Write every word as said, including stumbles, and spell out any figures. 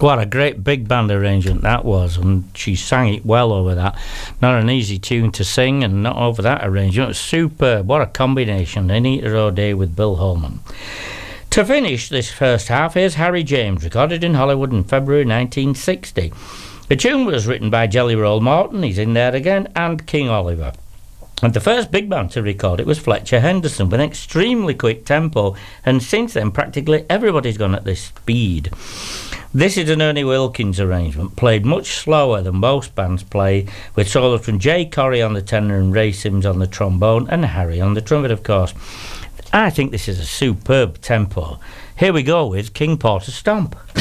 What a great big band arrangement that was, and she sang it well over that. Not an easy tune to sing, and not over that arrangement. It was superb. What a combination, Anita O'Day with Bill Holman. To finish this first half, here's Harry James, recorded in Hollywood in February nineteen sixty. The tune was written by Jelly Roll Morton, he's in there again, and King Oliver. And the first big band to record it was Fletcher Henderson, with an extremely quick tempo, and since then practically everybody's gone at this speed. This is an Ernie Wilkins arrangement, played much slower than most bands play, with solos from Jay Corey on the tenor and Ray Sims on the trombone, and Harry on the trumpet, of course. I think this is a superb tempo. Here we go with King Porter Stomp.